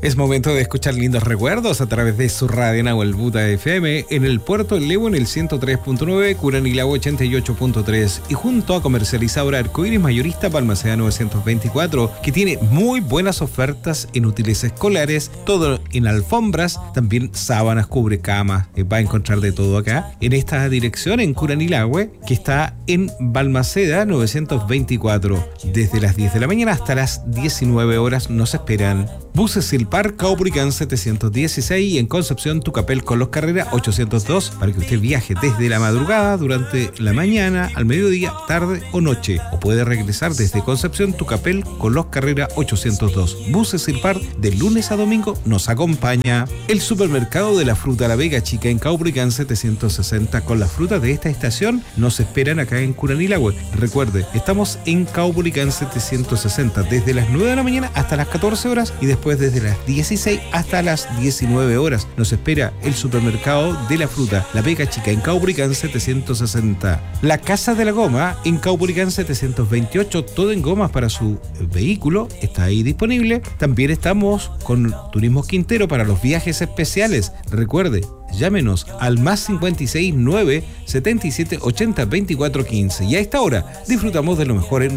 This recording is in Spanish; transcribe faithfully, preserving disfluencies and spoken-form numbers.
Es momento de escuchar lindos recuerdos a través de su radio Nahuel Buta F M en el puerto El Levo en el ciento tres punto nueve, Curanilagüe ochenta y ocho punto tres y junto a comercializadora Arcoíris Mayorista Balmaceda novecientos veinticuatro, que tiene muy buenas ofertas en útiles escolares, todo en alfombras, también sábanas, cubrecamas, eh, va a encontrar de todo acá en esta dirección en Curanilagüe, que está en Balmaceda novecientos veinticuatro. Desde las diez de la mañana hasta las diecinueve horas nos esperan. Buses Silpar Caupolicán setecientos dieciséis y en Concepción Tucapel con los Carrera ochocientos dos para que usted viaje desde la madrugada, durante la mañana, al mediodía, tarde o noche. O puede regresar desde Concepción Tucapel con los Carrera ochocientos dos. Buses Silpar de lunes a domingo nos acompaña. El supermercado de la fruta La Vega Chica en Caupolicán setecientos sesenta con las frutas de esta estación nos esperan acá en Curanilagüe. Recuerde, estamos en Caupolicán setecientos sesenta desde las nueve de la mañana hasta las catorce horas y después desde las dieciséis hasta las diecinueve horas. Nos espera el supermercado de la fruta La Vega Chica en Caupolicán setecientos sesenta. La Casa de la Goma en Caupolicán setecientos veintiocho, todo en gomas para su vehículo, está ahí disponible. También estamos con Turismo Quintero para los viajes especiales. Recuerde, llámenos al más cincuenta y seis nueve setenta y siete ochenta veinticuatro quince y a esta hora disfrutamos de lo mejor en